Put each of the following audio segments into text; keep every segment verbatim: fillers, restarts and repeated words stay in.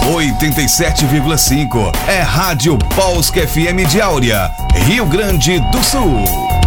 oitenta e sete vírgula cinco. É Rádio Polska F M de Áurea, Rio Grande do Sul.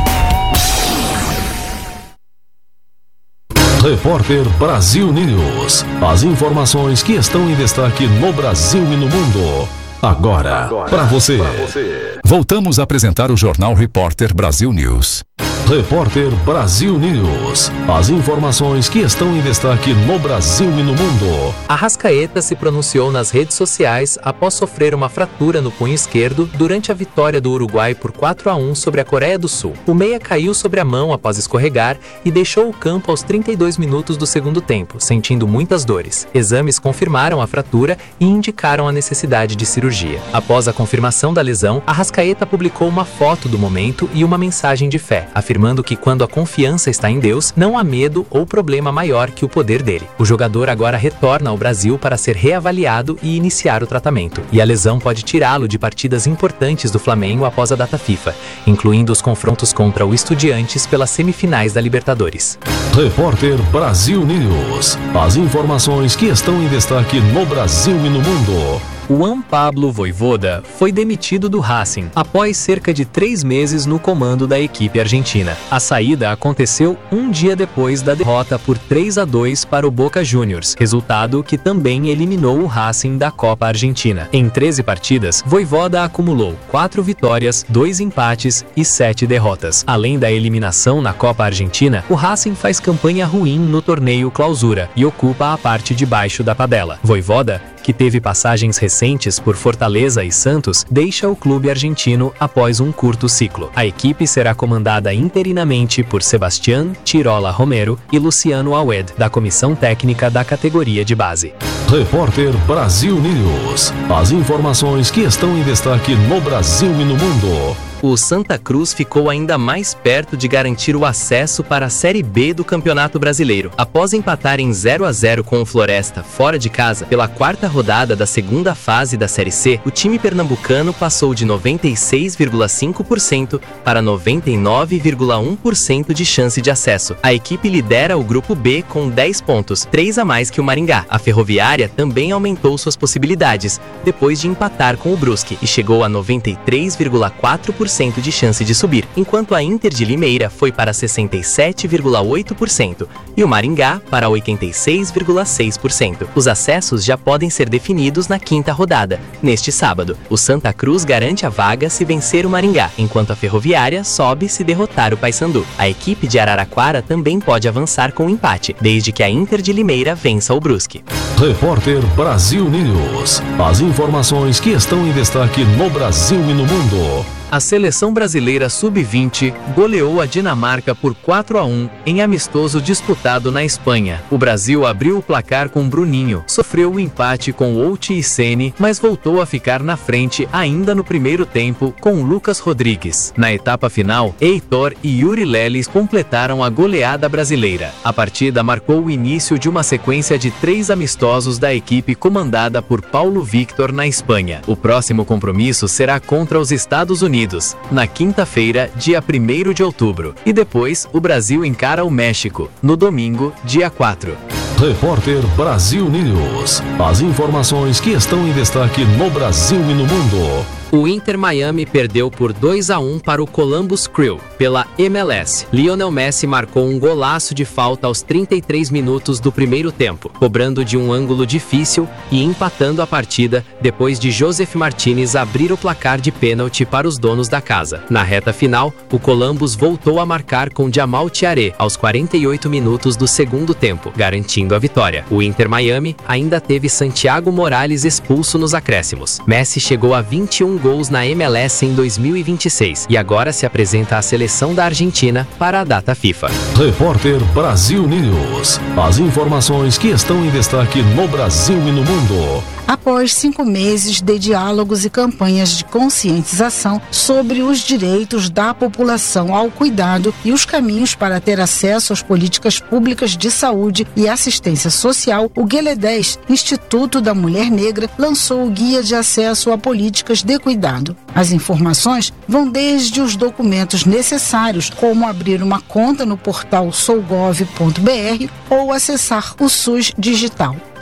Repórter Brasil News. As informações que estão em destaque no Brasil e no mundo. Agora, Agora para você. você. Voltamos a apresentar o Jornal Repórter Brasil News. Repórter Brasil News. As informações que estão em destaque no Brasil e no mundo. Arrascaeta se pronunciou nas redes sociais após sofrer uma fratura no punho esquerdo durante a vitória do Uruguai por quatro a um sobre a Coreia do Sul. O meia caiu sobre a mão após escorregar e deixou o campo aos trinta e dois minutos do segundo tempo, sentindo muitas dores. Exames confirmaram a fratura e indicaram a necessidade de cirurgia. Após a confirmação da lesão, Arrascaeta publicou uma foto do momento e uma mensagem de fé, afirmando que quando a confiança está em Deus, não há medo ou problema maior que o poder dele. O jogador agora retorna ao Brasil para ser reavaliado e iniciar o tratamento. E a lesão pode tirá-lo de partidas importantes do Flamengo após a data FIFA, incluindo os confrontos contra o Estudiantes pelas semifinais da Libertadores. Repórter Brasil News. As informações que estão em destaque no Brasil e no mundo. Juan Pablo Vojvoda foi demitido do Racing após cerca de três meses no comando da equipe argentina. A saída aconteceu um dia depois da derrota por três a dois para o Boca Juniors, resultado que também eliminou o Racing da Copa Argentina. Em treze partidas, Vojvoda acumulou quatro vitórias, dois empates e sete derrotas. Além da eliminação na Copa Argentina, o Racing faz campanha ruim no torneio Clausura e ocupa a parte de baixo da tabela. Vojvoda, que teve passagens recentes por Fortaleza e Santos, deixa o clube argentino após um curto ciclo. A equipe será comandada interinamente por Sebastián Tirola Romero e Luciano Awed, da comissão técnica da categoria de base. Repórter Brasil News. As informações que estão em destaque no Brasil e no mundo. O Santa Cruz ficou ainda mais perto de garantir o acesso para a Série B do Campeonato Brasileiro. Após empatar em zero a zero com o Floresta fora de casa pela quarta rodada da segunda fase da Série C, o time pernambucano passou de noventa e seis vírgula cinco por cento para noventa e nove vírgula um por cento de chance de acesso. A equipe lidera o Grupo B com dez pontos, três a mais que o Maringá. A Ferroviária também aumentou suas possibilidades, depois de empatar com o Brusque, e chegou a noventa e três vírgula quatro por cento de chance de subir, enquanto a Inter de Limeira foi para sessenta e sete vírgula oito por cento e o Maringá para oitenta e seis vírgula seis por cento. Os acessos já podem ser definidos na quinta rodada. Neste sábado, o Santa Cruz garante a vaga se vencer o Maringá, enquanto a Ferroviária sobe se derrotar o Paysandu. A equipe de Araraquara também pode avançar com o empate, desde que a Inter de Limeira vença o Brusque. Repórter Brasil News. As informações que estão em destaque no Brasil e no mundo. A seleção brasileira sub vinte goleou a Dinamarca por quatro a um em amistoso disputado na Espanha. O Brasil abriu o placar com Bruninho, sofreu o empate com Outi e Ceni, mas voltou a ficar na frente ainda no primeiro tempo com Lucas Rodrigues. Na etapa final, Heitor e Yuri Lelis completaram a goleada brasileira. A partida marcou o início de uma sequência de três amistosos da equipe comandada por Paulo Victor na Espanha. O próximo compromisso será contra os Estados Unidos, na quinta-feira, dia primeiro de outubro. E depois, o Brasil encara o México, no domingo, dia quatro. Repórter Brasil News. As informações que estão em destaque no Brasil e no mundo. O Inter Miami perdeu por dois a um para o Columbus Crew, pela M L S. Lionel Messi marcou um golaço de falta aos trinta e três minutos do primeiro tempo, cobrando de um ângulo difícil e empatando a partida depois de Joseph Martinez abrir o placar de pênalti para os donos da casa. Na reta final, o Columbus voltou a marcar com Jamal Thiaré aos quarenta e oito minutos do segundo tempo, garantindo a vitória. O Inter Miami ainda teve Santiago Morales expulso nos acréscimos. Messi chegou a vinte e um gols na M L S em dois mil e vinte e seis e agora se apresenta à seleção da Argentina para a data FIFA. Repórter Brasil News. As informações que estão em destaque no Brasil e no mundo. Após cinco meses de diálogos e campanhas de conscientização sobre os direitos da população ao cuidado e os caminhos para ter acesso às políticas públicas de saúde e assistência social, o Guelé dez, Instituto da Mulher Negra, lançou o Guia de Acesso a Políticas de Cuidado. As informações vão desde os documentos necessários, como abrir uma conta no portal sougov ponto br ou acessar o SUS Digital.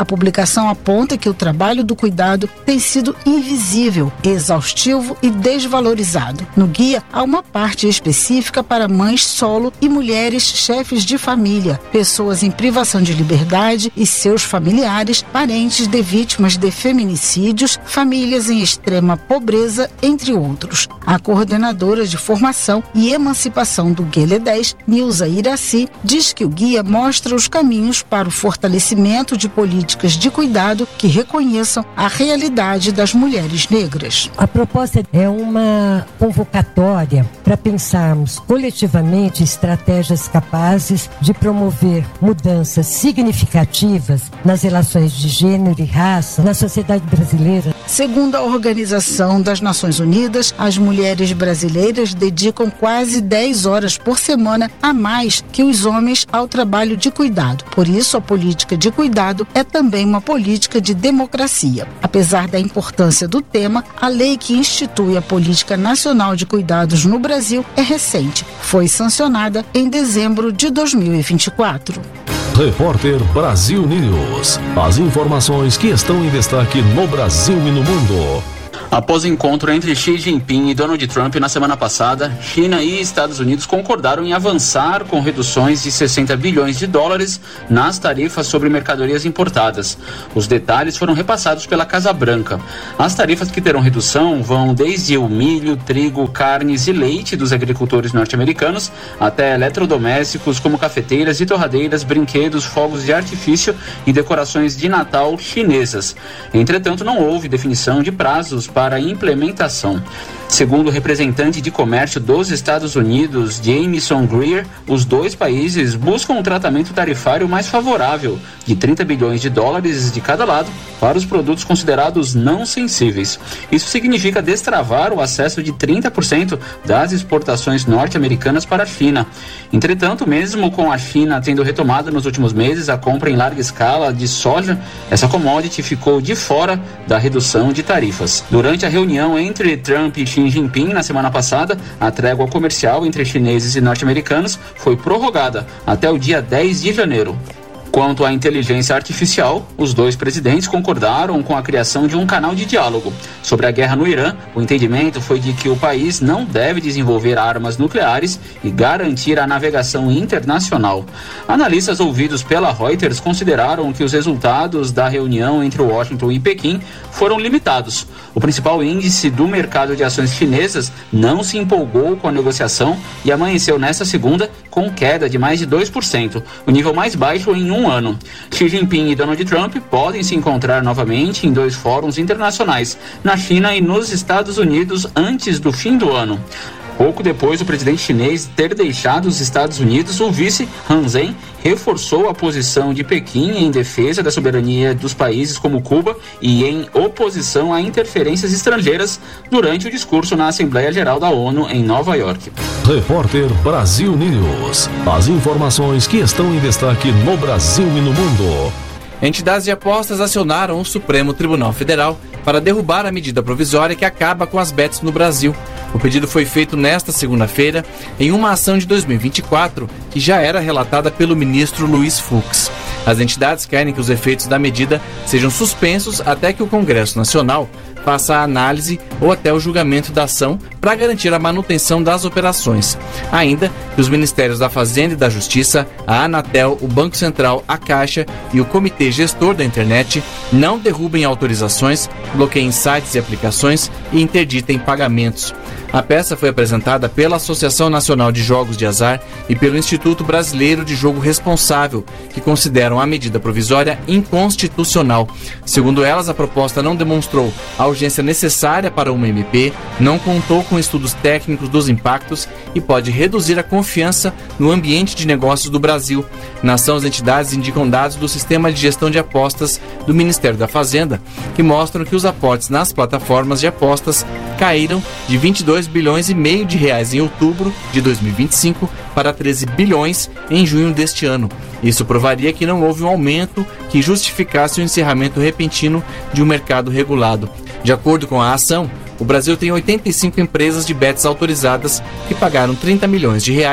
A publicação aponta que o trabalho do cuidado tem sido invisível, exaustivo e desvalorizado. No guia, há uma parte específica para mães solo e mulheres chefes de família, pessoas em privação de liberdade e seus familiares, parentes de vítimas de feminicídios, famílias em extrema pobreza, entre outros. A coordenadora de formação e emancipação do Guelé dez, Nilza Iraci, diz que o guia mostra os caminhos para o fortalecimento de políticas de cuidado que reconheçam a realidade das mulheres negras. A proposta é uma convocatória para pensarmos coletivamente estratégias capazes de promover mudanças significativas nas relações de gênero e raça na sociedade brasileira. Segundo a Organização das Nações Unidas, as mulheres brasileiras dedicam quase dez horas por semana a mais que os homens ao trabalho de cuidado. Por isso, a política de cuidado é também uma política de democracia. Apesar da importância do tema, a lei que institui a Política Nacional de Cuidados no Brasil é recente. Foi sancionada em dezembro de dois mil e vinte e quatro. Repórter Brasil News. As informações que estão em destaque no Brasil e no mundo. Após o encontro entre Xi Jinping e Donald Trump na semana passada, China e Estados Unidos concordaram em avançar com reduções de sessenta bilhões de dólares nas tarifas sobre mercadorias importadas. Os detalhes foram repassados pela Casa Branca. As tarifas que terão redução vão desde o milho, trigo, carnes e leite dos agricultores norte-americanos até eletrodomésticos como cafeteiras e torradeiras, brinquedos, fogos de artifício e decorações de Natal chinesas. Entretanto, não houve definição de prazos para para a implementação. Segundo o representante de comércio dos Estados Unidos, Jamieson Greer, os dois países buscam um tratamento tarifário mais favorável, de trinta bilhões de dólares de cada lado, para os produtos considerados não sensíveis. Isso significa destravar o acesso de trinta por cento das exportações norte-americanas para a China. Entretanto, mesmo com a China tendo retomado nos últimos meses a compra em larga escala de soja, essa commodity ficou de fora da redução de tarifas. Durante a reunião entre Trump e Xi Jinping na semana passada, a trégua comercial entre chineses e norte-americanos foi prorrogada até o dia dez de janeiro. Quanto à inteligência artificial, os dois presidentes concordaram com a criação de um canal de diálogo. Sobre a guerra no Irã, o entendimento foi de que o país não deve desenvolver armas nucleares e garantir a navegação internacional. Analistas ouvidos pela Reuters consideraram que os resultados da reunião entre Washington e Pequim foram limitados. O principal índice do mercado de ações chinesas não se empolgou com a negociação e amanheceu nesta segunda com queda de mais de dois por cento, o nível mais baixo em um ano. Xi Jinping e Donald Trump podem se encontrar novamente em dois fóruns internacionais, na China e nos Estados Unidos, antes do fim do ano. Pouco depois do presidente chinês ter deixado os Estados Unidos, o vice Han Zheng reforçou a posição de Pequim em defesa da soberania dos países como Cuba e em oposição a interferências estrangeiras durante o discurso na Assembleia Geral da ONU em Nova York. Repórter Brasil News. As informações que estão em destaque no Brasil e no mundo. Entidades de apostas acionaram o Supremo Tribunal Federal para derrubar a medida provisória que acaba com as bets no Brasil. O pedido foi feito nesta segunda-feira em uma ação de dois mil e vinte e quatro que já era relatada pelo ministro Luiz Fux. As entidades querem que os efeitos da medida sejam suspensos até que o Congresso Nacional faça a análise ou até o julgamento da ação para garantir a manutenção das operações. Ainda que os Ministérios da Fazenda e da Justiça, a Anatel, o Banco Central, a Caixa e o Comitê Gestor da Internet não derrubem autorizações, bloqueiem sites e aplicações e interditem pagamentos. A peça foi apresentada pela Associação Nacional de Jogos de Azar e pelo Instituto Brasileiro de Jogo Responsável, que consideram a medida provisória inconstitucional. Segundo elas, a proposta não demonstrou a urgência necessária para uma M P, não contou com estudos técnicos dos impactos e pode reduzir a confiança no ambiente de negócios do Brasil. Na ação, as entidades indicam dados do Sistema de Gestão de Apostas do Ministério da Fazenda, que mostram que os aportes nas plataformas de apostas caíram de vinte e dois bilhões e meio de reais em outubro de dois mil e vinte e cinco para treze bilhões em junho deste ano. Isso provaria que não houve um aumento que justificasse o encerramento repentino de um mercado regulado. De acordo com a ação, o Brasil tem oitenta e cinco empresas de bets autorizadas que pagaram trinta milhões de reais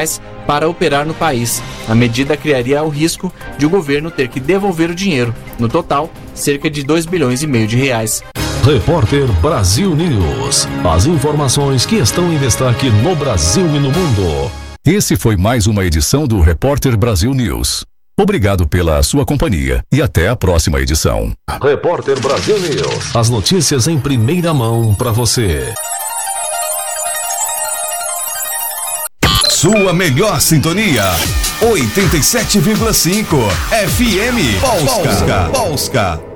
para operar no país. A medida criaria o risco de o governo ter que devolver o dinheiro, no total, cerca de dois bilhões e meio de reais. Repórter Brasil News. As informações que estão em destaque no Brasil e no mundo. Esse foi mais uma edição do Repórter Brasil News. Obrigado pela sua companhia e até a próxima edição. Repórter Brasil News. As notícias em primeira mão para você. Sua melhor sintonia. oitenta e sete vírgula cinco F M Polska. Polska.